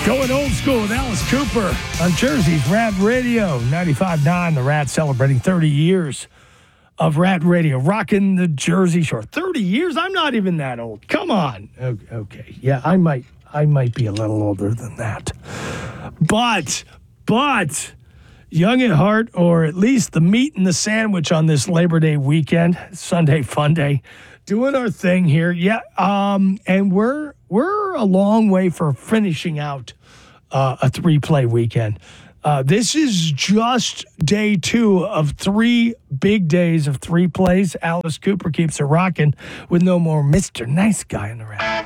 Going old school with Alice Cooper on Jersey's Rat Radio 95.9. The Rat celebrating 30 years of Rat Radio, rocking the Jersey Shore. 30 years? I'm not even that old. Come on. Okay. Yeah, I might be a little older than that. But young at heart, or at least the meat and the sandwich on this Labor Day weekend, Sunday Fun Day, doing our thing here. Yeah, and we're a long way for finishing out a three-play weekend. This is just day 2 of 3 big days of 3 plays. Alice Cooper keeps it rocking with no more Mr. Nice Guy in the Rat.